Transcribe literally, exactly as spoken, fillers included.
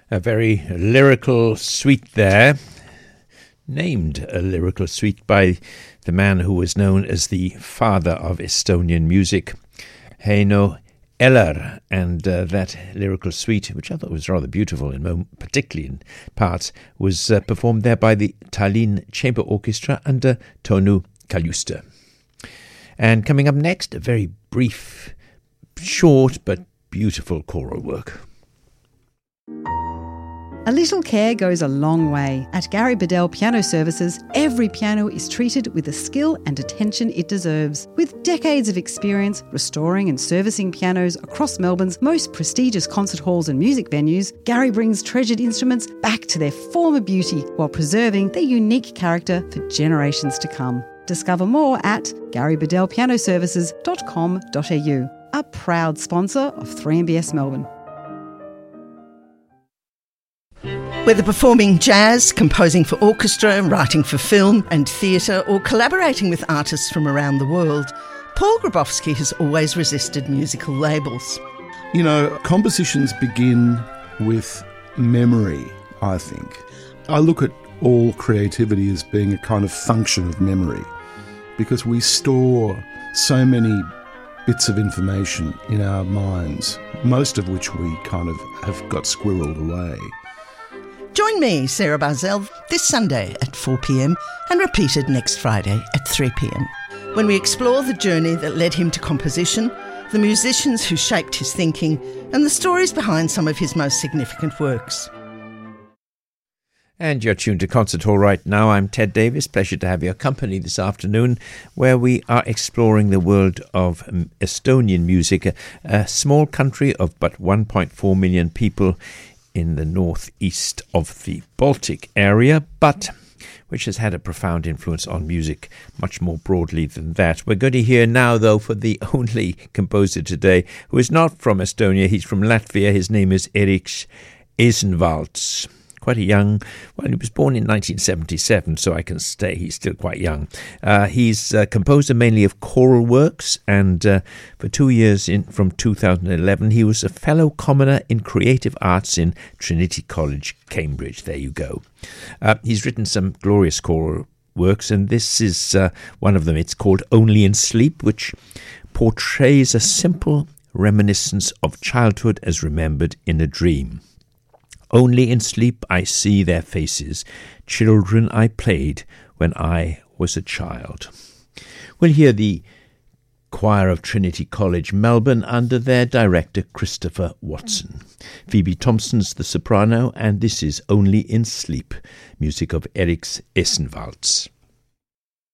A very lyrical suite there, named a lyrical suite by the man who was known as the father of Estonian music, Heino Eller, and uh, that lyrical suite, which I thought was rather beautiful, in mom- particularly in parts, was uh, performed there by the Tallinn Chamber Orchestra under Tõnu Kaljuste. And coming up next, a very brief, short but beautiful choral work. A little care goes a long way. At Gary Bedell Piano Services, every piano is treated with the skill and attention it deserves. With decades of experience restoring and servicing pianos across Melbourne's most prestigious concert halls and music venues, Gary brings treasured instruments back to their former beauty while preserving their unique character for generations to come. Discover more at gary bedell piano services dot com dot a u, a proud sponsor of three M B S Melbourne. Whether performing jazz, composing for orchestra, writing for film and theatre, or collaborating with artists from around the world, Paul Grabowski has always resisted musical labels. You know, compositions begin with memory, I think. I look at all creativity as being a kind of function of memory, because we store so many bits of information in our minds, most of which we kind of have got squirreled away. Join me, Sarah Barzell, this Sunday at four p.m. and repeated next Friday at three p.m. when we explore the journey that led him to composition, the musicians who shaped his thinking, and the stories behind some of his most significant works. And you're tuned to Concert Hall right now. I'm Ted Davis. Pleasure to have your company this afternoon, where we are exploring the world of Estonian music, a, a small country of but one point four million people in the northeast of the Baltic area, but which has had a profound influence on music much more broadly than that. We're going to hear now, though, for the only composer today who is not from Estonia. He's from Latvia. His name is Eriks Esenvalds. Quite a young, well, he was born in nineteen seventy-seven, so I can say he's still quite young. Uh, he's a composer mainly of choral works, and uh, for two years in from two thousand eleven, he was a fellow commoner in creative arts in Trinity College, Cambridge. There you go. Uh, he's written some glorious choral works, and this is uh, one of them. It's called Only in Sleep, which portrays a simple reminiscence of childhood as remembered in a dream. Only in sleep I see their faces, children I played when I was a child. We'll hear the choir of Trinity College, Melbourne, under their director Christopher Watson. Phoebe Thompson's the soprano, and this is Only in Sleep, music of Eriks Esenvalds.